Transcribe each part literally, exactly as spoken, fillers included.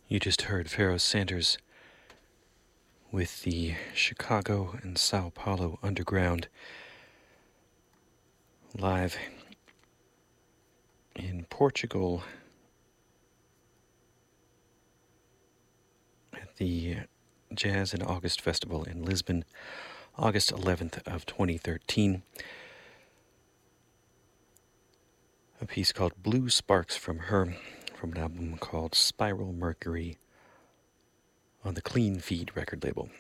You just heard Pharoah Sanders with the Chicago and Sao Paulo Underground live in Portugal at the Jazz in August Festival in Lisbon, August eleventh of twenty thirteen. A piece called Blue Sparks from her, from an album called Spiral Mercury on the Clean Feed record label.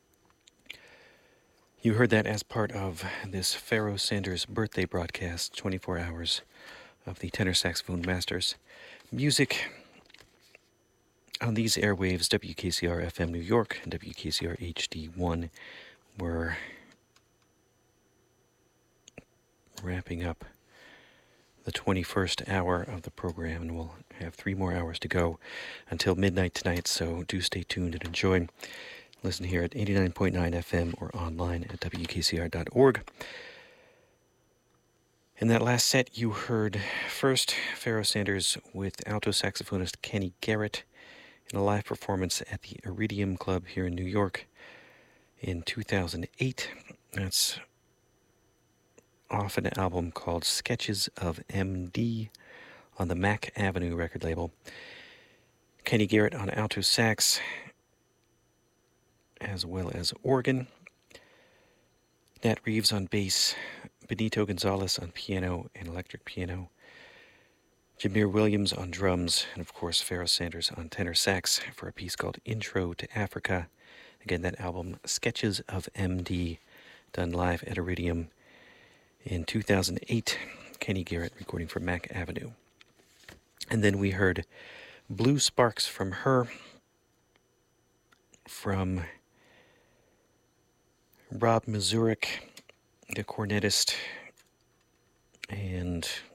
You heard that as part of this Pharoah Sanders birthday broadcast, twenty-four hours of the tenor saxophone masters. Music on these airwaves, W K C R F M New York and W K C R H D one. We're wrapping up the twenty-first hour of the program, and we'll have three more hours to go until midnight tonight, so do stay tuned and enjoy. Listen here at eighty-nine point nine F M or online at W K C R dot org. In that last set, you heard first Pharoah Sanders with alto saxophonist Kenny Garrett in a live performance at the Iridium Club here in New York in two thousand eight. That's off an album called Sketches of M D on the Mack Avenue record label. Kenny Garrett on alto sax, as well as organ. Nat Reeves on bass, Benito Gonzalez on piano and electric piano, Jameer Williams on drums, and of course Pharoah Sanders on tenor sax for a piece called Intro to Africa. Again, that album, Sketches of M D, done live at Iridium in two thousand eight. Kenny Garrett recording for Mack Avenue. And then we heard Blue Sparks from her, from Rob Mazurek, the cornetist and